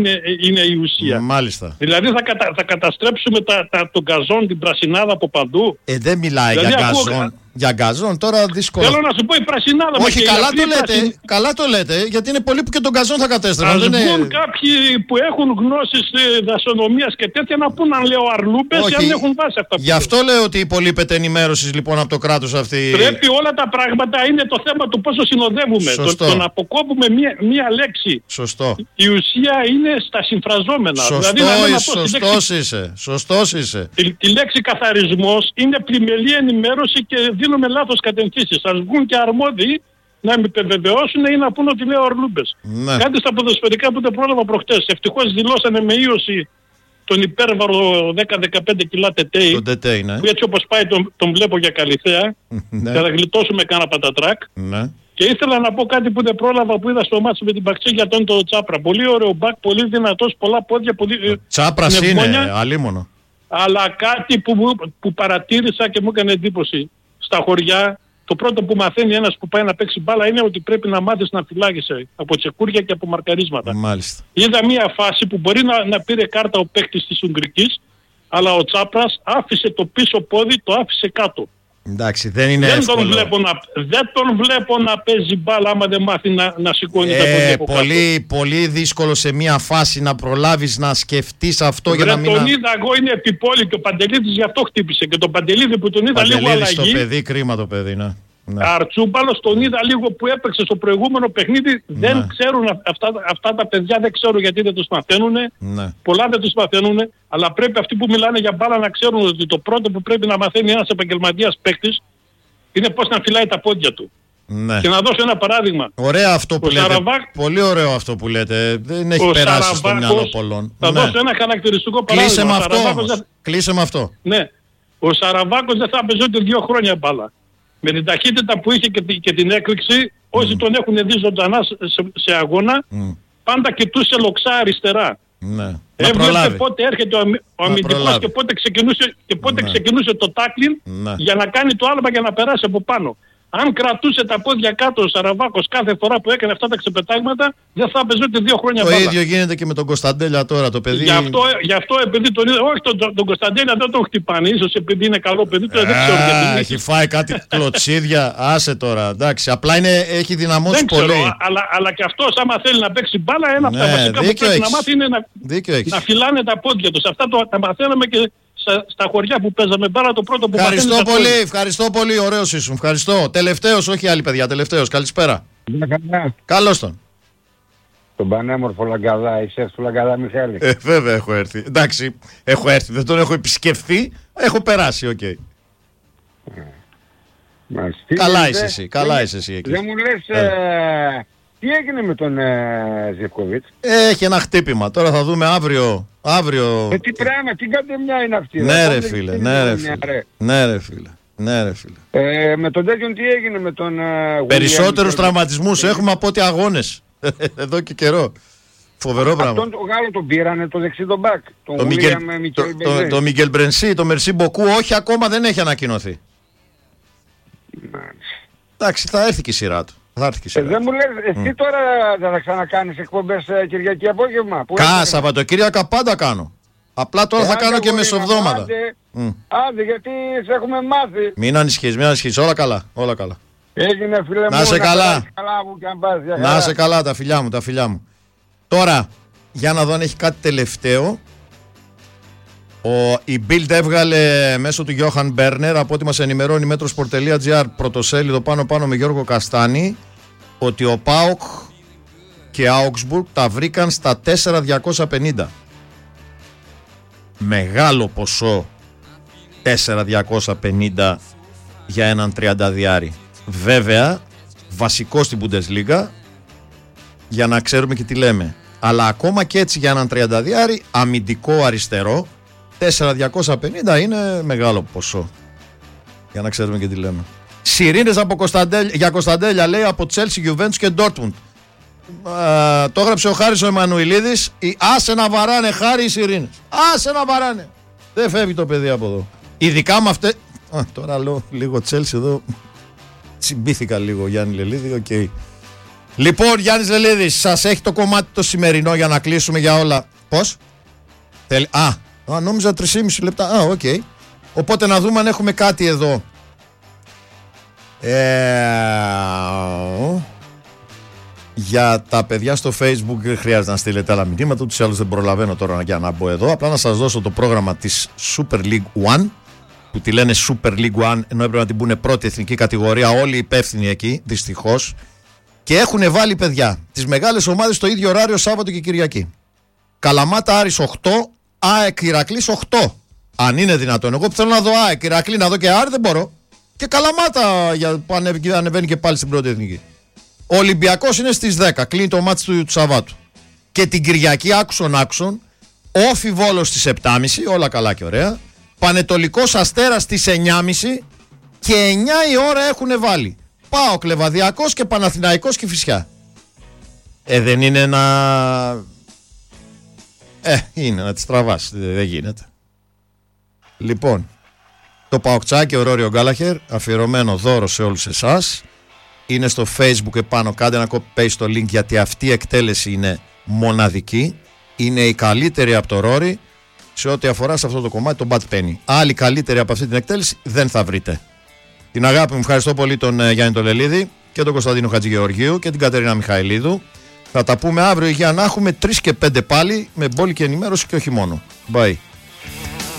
είναι η ουσία. Μάλιστα. Δηλαδή θα καταστρέψουμε τον γκαζόν, την πρασινάδα από παντού. Δεν μιλάει δηλαδή, για γκαζόν. Για γκαζόν τώρα δύσκολο. Θέλω να σου πω η πρασινάδα. Όχι, καλά το λέτε, γιατί είναι πολλοί που και τον γκαζόν θα κατέστρεφαν. Ας μπουν κάποιοι που έχουν γνώσεις δασονομίας και τέτοια να πούν αν λέω αρλούπες ή αν έχουν βάσει αυτά. Γι' αυτό λέω ότι υπολείπεται ενημέρωση λοιπόν από το κράτος αυτή. Πρέπει όλα τα πράγματα, είναι το θέμα του πόσο συνοδεύουμε. Το να αποκόβουμε μία λέξη. Σωστό. Η ουσία είναι στα συμφραζόμενα. Σωστός είσαι. Τη λέξη καθαρισμός είναι πλημελή ενημέρωση και δίνουμε λάθος κατευθύνσεις. Ας βγουν και αρμόδιοι να με επιβεβαιώσουν ή να πούνε ότι λέω αρλούμπες. Ναι. Κάτι στα ποδοσφαιρικά που δεν πρόλαβα προχτές. Ευτυχώς δηλώσανε με ίωση τον υπέρβαρο 10-15 κιλά Τετέι. Τον Τετέι, ναι. Που έτσι όπως πάει τον βλέπω για Καλυθέα. Ναι. Και θα γλιτώσουμε κάνα πατατράκ. Ναι. Και ήθελα να πω κάτι που δεν πρόλαβα που είδα στο μάτσο με την Παξί για τον Τσάπρα. Πολύ ωραίο μπακ, πολύ δυνατός, πολλά πόδια. Τσάπρας είναι, αλίμονο. Αλλά κάτι που παρατήρησα και μου έκανε εντύπωση. Στα χωριά, το πρώτο που μαθαίνει ένας που πάει να παίξει μπάλα είναι ότι πρέπει να μάθεις να φυλάγεσαι από τσεκούρια και από μαρκαρίσματα. Μάλιστα. Είδα μία φάση που μπορεί να πήρε κάρτα ο παίκτης της Ουγγρικής, αλλά ο Τσάπρας άφησε το πίσω πόδι, το άφησε κάτω. Εντάξει, δεν είναι εύκολο. Δεν τον βλέπω να παίζει μπάλα άμα δεν μάθει να σηκώνει τα πόδια από κάτω. Πολύ δύσκολο σε μια φάση να προλάβεις να σκεφτείς αυτό για να μην... Τον είδα εγώ, είναι επιπόλη και ο Παντελίδης γι' αυτό χτύπησε. Και τον Παντελίδη που τον είδα λίγο αλλαγή. Το παιδί, κρίμα το παιδί, ναι. Αρτσούμπαλος τον είδα λίγο που έπαιξε στο προηγούμενο παιχνίδι. Ναι. Δεν ξέρουν αυτά τα παιδιά, δεν ξέρουν γιατί δεν τους μαθαίνουν. Ναι. Πολλά δεν τους μαθαίνουν. Αλλά πρέπει αυτοί που μιλάνε για μπάλα να ξέρουν ότι το πρώτο που πρέπει να μαθαίνει ένας επαγγελματίας παίκτης είναι πώς να φυλάει τα πόδια του. Ναι. Και να δώσω ένα παράδειγμα. Ωραία αυτό που λέτε. Πολύ ωραίο αυτό που λέτε. Δεν έχει περάσει στο μυαλό πολλών. Θα δώσω ένα χαρακτηριστικό παράδειγμα. Κλείσε με αυτό. Ναι. Ο Σαραβάκος δεν θα παίζει ούτε 2 χρόνια μπάλα. Με την ταχύτητα που είχε και την έκρηξη, όσοι τον έχουν δει ζωντανά σε αγώνα, πάντα κοιτούσε λοξά αριστερά. Ναι. Έβλεπε πότε έρχεται ο αμυντικός και πότε ξεκινούσε το τάκλιν για να κάνει το άλμα για να περάσει από πάνω. Αν κρατούσε τα πόδια κάτω ο Σαραβάκος κάθε φορά που έκανε αυτά τα ξεπετάγματα, δεν θα έπαιζε ούτε 2 χρόνια μπάλα. Το ίδιο γίνεται και με τον Κωνσταντέλια τώρα, το παιδί. Γι' αυτό επειδή τον είδα, όχι τον Κωνσταντέλια δεν τον χτυπάνε, ίσως επειδή είναι καλό παιδί, δεν ξέρω γιατί. Έχει φάει κάτι κλωτσίδια, άσε τώρα, εντάξει, απλά έχει δυναμώσει πολύ. Ξέρω, αλλά και αυτός άμα θέλει να παίξει μπάλα, ένα από τα βασικά που πρέπει να μάθει είναι να φυλάνε τα πόδια τους. Αυτά τα μαθαίναμε και στα χωριά που παίζαμε μπάλα το πρώτο που Ευχαριστώ πολύ, ωραίος ήσουν. Ευχαριστώ. Τελευταίος, όχι άλλοι παιδιά, τελευταίος. Καλησπέρα. Καλώς τον. Τον πανέμορφο Λαγκαδά, είσαι του Λαγκαδά Μιχάλη. Βέβαια έχω έρθει. Εντάξει, έχω έρθει, δεν τον έχω επισκεφθεί, έχω περάσει, οκ. Καλά είσαι εσύ εκεί. Δεν μου λες, τι έγινε με τον Ζιβκοβίτς? Έχει ένα χτύπημα, τώρα θα δούμε αύριο. Τι πράγμα, τι κατεμιά είναι αυτή? Ναι ρε φίλε. Με τον τέτοιον τι έγινε με τον... Περισσότερους τραυματισμούς έχουμε από ό,τι αγώνες. Εδώ και καιρό. Φοβερό πράγμα. Αυτόν τον Γάλλο τον πήρανε, το δεξί τον μπακ. Το Μιγγελ Μπρενσί, το Μερσί Μποκού, όχι ακόμα δεν έχει ανακοινωθεί. Εντάξει, θα έρθει και η σειρά του. Δεν μου λες, εσύ τώρα θα ξανακάνεις εκπομπές Κυριακή απόγευμα? Σαββατοκύριακα πάντα κάνω. Απλά τώρα θα κάνω και μεσοβδόμαδα. Άντε, γιατί σε έχουμε μάθει. Μην ανησυχείς, όλα καλά. Έγινε φίλε μου, να σε καλά. Να σε καλά, τα φιλιά μου. Τώρα, για να δω αν έχει κάτι τελευταίο. Η Bild έβγαλε μέσω του Johan Berner, από ό,τι μας ενημερώνει metrosport.gr, πρωτοσέλιδο πάνω με Γιώργο Καστάνη, ότι ο ΠΑΟΚ και Augsburg τα βρήκαν στα 4.250. Μεγάλο ποσό 4.250 για έναν 30διάρη. Βέβαια, βασικό στην Bundesliga, για να ξέρουμε και τι λέμε. Αλλά ακόμα και έτσι για έναν 30διάρη, αμυντικό αριστερό, 4.250 είναι μεγάλο ποσό. Για να ξέρουμε και τι λέμε. Σιρήνες για Κωνσταντέλια, λέει, από Chelsea, Juventus και Dortmund. Το έγραψε ο Χάρης ο Εμμανουηλίδης. Άσε να βαράνε, Χάρη, οι Σιρήνες. Άσε να βαράνε. Δεν φεύγει το παιδί από εδώ. Ειδικά με αυτές... Τώρα λέω λίγο Chelsea εδώ. Τσιμπήθηκα λίγο, Γιάννη Λελίδη, οκ. Λοιπόν, Γιάννης Λελίδης, σας έχει το κομμάτι το σημερινό για να κλείσουμε για όλα. Πώς? Νόμιζα 3,5 λεπτά. Οκ. Οπότε να δούμε αν έχουμε κάτι εδώ. Για τα παιδιά στο Facebook δεν χρειάζεται να στείλετε άλλα μηνύματα. Ούτως ή άλλως δεν προλαβαίνω τώρα για να μπω εδώ. Απλά να σας δώσω το πρόγραμμα της Super League One, που τη λένε Super League One, ενώ έπρεπε να την πούνε πρώτη εθνική κατηγορία. Όλοι οι υπεύθυνοι εκεί, δυστυχώς. Και έχουν βάλει, παιδιά, τις μεγάλες ομάδες στο ίδιο ωράριο Σάββατο και Κυριακή. Καλαμάτα Άρης 8, ΑΕΚ Ηρακλής 8. Αν είναι δυνατόν. Εγώ που θέλω να δω ΑΕΚ Ηρακλή, να δω και Άρη, δεν μπορώ. Και Καλαμάτα που ανεβαίνει και πάλι στην πρώτη εθνική. Ο Ολυμπιακός είναι στις 10, κλείνει το μάτς του Σαββάτου. Και την Κυριακή άξον, Όφι Βόλος στις 7.30, όλα καλά και ωραία. Πανετολικός Αστέρας στις 9.30 και 9 η ώρα έχουν βάλει ΠΑΟΚ Λεβαδιακός και Παναθηναϊκός Κηφισιά. Δεν είναι είναι να τις τραβάς, δεν γίνεται. Λοιπόν, το Παοκτσάκι, ο Ρόριο Γκάλαχερ, αφιερωμένο δώρο σε όλους εσάς. Είναι στο Facebook επάνω, κάντε ένα copy-paste το link, γιατί αυτή η εκτέλεση είναι μοναδική. Είναι η καλύτερη από το Ρόρι σε ό,τι αφορά σε αυτό το κομμάτι, τον Bad Penny. Άλλη καλύτερη από αυτή την εκτέλεση δεν θα βρείτε. Την αγάπη μου, ευχαριστώ πολύ τον Γιάννη τον Λελίδη και τον Κωνσταντίνο Χατζηγεωργίου και την Κατερίνα Μιχαηλίδου. Θα τα πούμε αύριο για να έχουμε 3 και 5 πάλι με μπόλικη ενημέρωση και όχι μόνο. Bye.